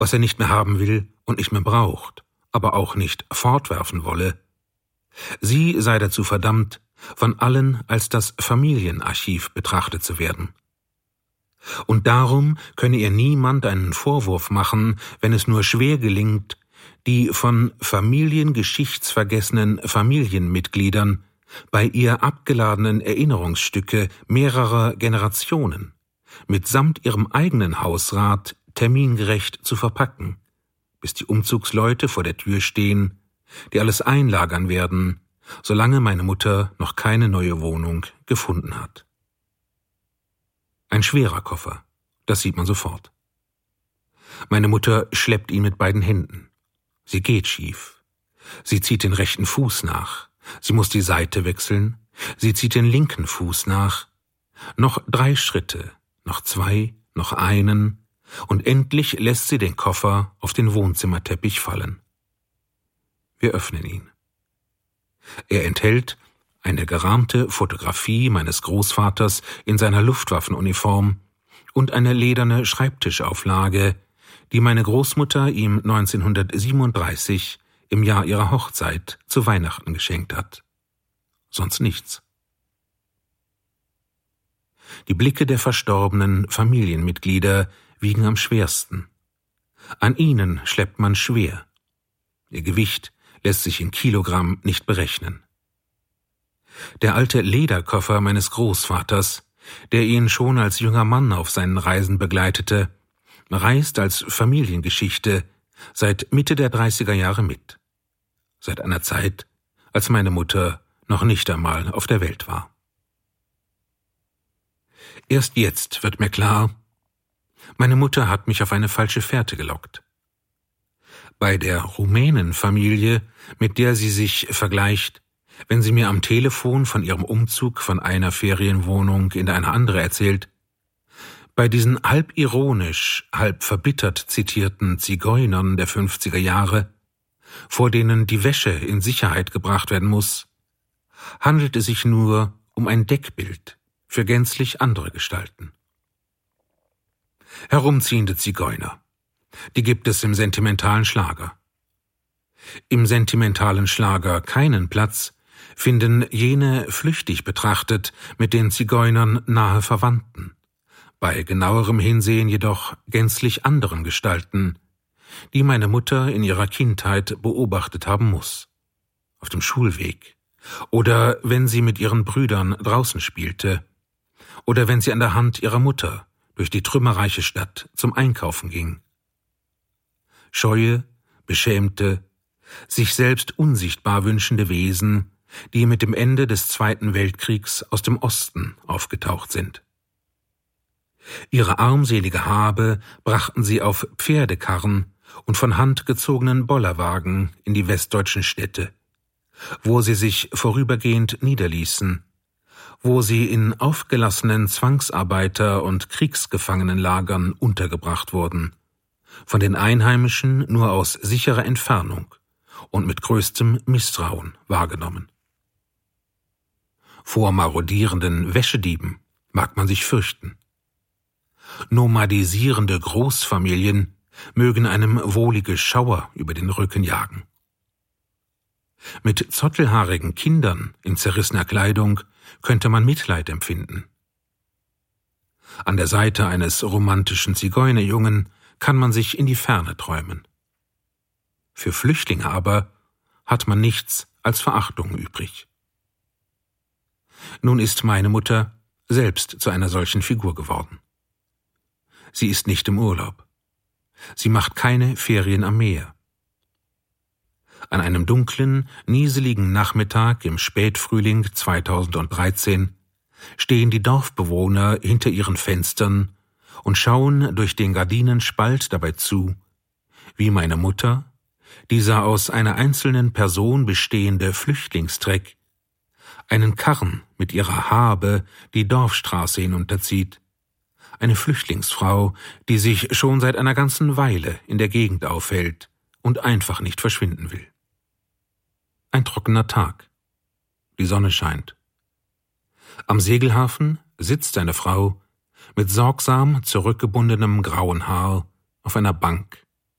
was er nicht mehr haben will und nicht mehr braucht, aber auch nicht fortwerfen wolle. Sie sei dazu verdammt, von allen als das Familienarchiv betrachtet zu werden. Und darum könne ihr niemand einen Vorwurf machen, wenn es nur schwer gelingt, die von familiengeschichtsvergessenen Familienmitgliedern bei ihr abgeladenen Erinnerungsstücke mehrerer Generationen mitsamt ihrem eigenen Hausrat termingerecht zu verpacken, bis die Umzugsleute vor der Tür stehen, die alles einlagern werden, solange meine Mutter noch keine neue Wohnung gefunden hat. Ein schwerer Koffer, das sieht man sofort. Meine Mutter schleppt ihn mit beiden Händen. Sie geht schief. Sie zieht den rechten Fuß nach. Sie muss die Seite wechseln. Sie zieht den linken Fuß nach. Noch 3 Schritte, noch 2, noch einen, und endlich lässt sie den Koffer auf den Wohnzimmerteppich fallen. Wir öffnen ihn. Er enthält eine gerahmte Fotografie meines Großvaters in seiner Luftwaffenuniform und eine lederne Schreibtischauflage, die meine Großmutter ihm 1937 im Jahr ihrer Hochzeit zu Weihnachten geschenkt hat. Sonst nichts. Die Blicke der verstorbenen Familienmitglieder wiegen am schwersten. An ihnen schleppt man schwer. Ihr Gewicht lässt sich in Kilogramm nicht berechnen. Der alte Lederkoffer meines Großvaters, der ihn schon als junger Mann auf seinen Reisen begleitete, reist als Familiengeschichte seit Mitte der 30er Jahre mit. Seit einer Zeit, als meine Mutter noch nicht einmal auf der Welt war. Erst jetzt wird mir klar, meine Mutter hat mich auf eine falsche Fährte gelockt. Bei der Rumänenfamilie, mit der sie sich vergleicht, wenn sie mir am Telefon von ihrem Umzug von einer Ferienwohnung in eine andere erzählt, bei diesen halb ironisch, halb verbittert zitierten Zigeunern der 50er Jahre, vor denen die Wäsche in Sicherheit gebracht werden muss, handelt es sich nur um ein Deckbild für gänzlich andere Gestalten. Herumziehende Zigeuner, die gibt es im sentimentalen Schlager. Im sentimentalen Schlager keinen Platz finden jene flüchtig betrachtet mit den Zigeunern nahe Verwandten, bei genauerem Hinsehen jedoch gänzlich anderen Gestalten, die meine Mutter in ihrer Kindheit beobachtet haben muss. Auf dem Schulweg, oder wenn sie mit ihren Brüdern draußen spielte, oder wenn sie an der Hand ihrer Mutter durch die trümmerreiche Stadt zum Einkaufen ging. Scheue, beschämte, sich selbst unsichtbar wünschende Wesen, die mit dem Ende des Zweiten Weltkriegs aus dem Osten aufgetaucht sind. Ihre armselige Habe brachten sie auf Pferdekarren und von Hand gezogenen Bollerwagen in die westdeutschen Städte, wo sie sich vorübergehend niederließen, wo sie in aufgelassenen Zwangsarbeiter- und Kriegsgefangenenlagern untergebracht wurden, von den Einheimischen nur aus sicherer Entfernung und mit größtem Misstrauen wahrgenommen. Vor marodierenden Wäschedieben mag man sich fürchten. Nomadisierende Großfamilien mögen einem wohlige Schauer über den Rücken jagen. Mit zottelhaarigen Kindern in zerrissener Kleidung könnte man Mitleid empfinden. An der Seite eines romantischen Zigeunerjungen kann man sich in die Ferne träumen. Für Flüchtlinge aber hat man nichts als Verachtung übrig. Nun ist meine Mutter selbst zu einer solchen Figur geworden. Sie ist nicht im Urlaub. Sie macht keine Ferien am Meer. An einem dunklen, nieseligen Nachmittag im Spätfrühling 2013 stehen die Dorfbewohner hinter ihren Fenstern und schauen durch den Gardinenspalt dabei zu, wie meine Mutter, dieser aus einer einzelnen Person bestehende Flüchtlingstreck, einen Karren mit ihrer Habe die Dorfstraße hinunterzieht, eine Flüchtlingsfrau, die sich schon seit einer ganzen Weile in der Gegend aufhält und einfach nicht verschwinden will. Ein trockener Tag. Die Sonne scheint. Am Segelhafen sitzt eine Frau mit sorgsam zurückgebundenem grauen Haar auf einer Bank